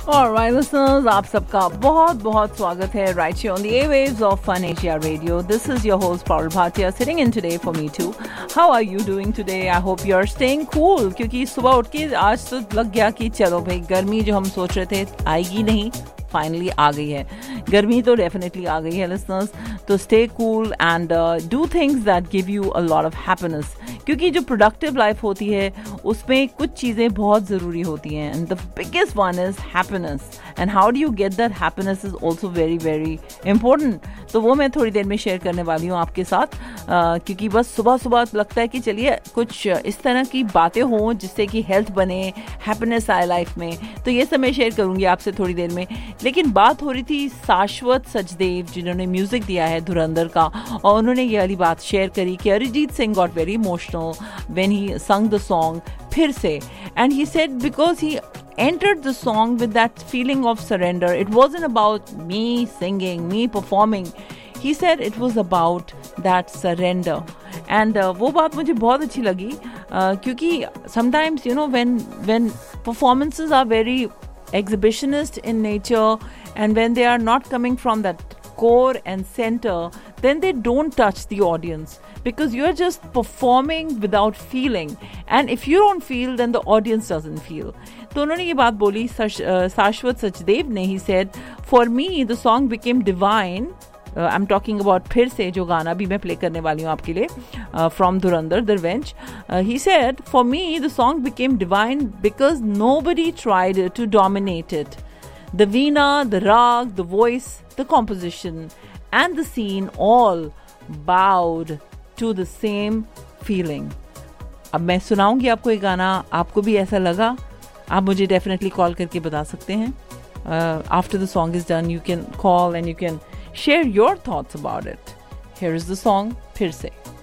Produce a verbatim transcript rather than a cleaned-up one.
Alright listeners, आप सबका बहुत बहुत स्वागत है right here on the airwaves of Fun Asia Radio. This is your host Parul Bhatia sitting in today for me too. How are you doing today? I hope you are staying cool क्योंकि सुबह उठ के आज तो लग गया कि चलो भाई गर्मी जो हम सोच रहे थे आएगी नहीं, फाइनली आ गई है. गर्मी तो डेफिनेटली आ गई है लिसनर्स. तो stay cool and do things that give you a lot of happiness, क्योंकि जो प्रोडक्टिव लाइफ होती है उसमें कुछ चीज़ें बहुत ज़रूरी होती हैं and the biggest one is happiness. And how do you get that happiness is also very very important. तो वो मैं थोड़ी देर में शेयर करने वाली हूँ आपके साथ, uh, क्योंकि बस सुबह सुबह लगता है कि चलिए कुछ इस तरह की बातें हों जिससे कि हेल्थ बने, हैप्पीनेस आए लाइफ में. तो ये सब मैं शेयर करूँगी आपसे थोड़ी देर में. लेकिन बात हो रही थी शाश्वत सचदेव जिन्होंने म्यूज़िक दिया है धुरंधर का, और उन्होंने ये वाली बात शेयर करी कि Arijit Singh got very emotional when he sung the song फिर से, and he said because he entered the song with that feeling of surrender. It wasn't about me singing, me performing. He said it was about that surrender. And uh, वो बात मुझे बहुत अच्छी लगी, uh, क्योंकि sometimes you know when when performances are very exhibitionist in nature and when they are not coming from that core and center, then they don't touch the audience because you're just performing without feeling, and if you don't feel then the audience doesn't feel. तो उन्होंने ये बात बोली शाश्वत सचदेव ने. He said for me the song became divine. uh, I'm talking about फिर से जो गाना भी मैं प्ले करने वाली हूँ आपके लिए uh, from Dhurandhar the Revenge. uh, he said for me the song became divine because nobody tried to dominate it. The veena, the rag, the voice, the composition and the scene all bowed to the same feeling. अब मैं सुनाऊंगी आपको ये गाना, आपको भी ऐसा लगा? आप मुझे डेफिनेटली कॉल करके बता सकते हैं. After the song is done you can call and you can share your thoughts about it. Here is the song फिर से.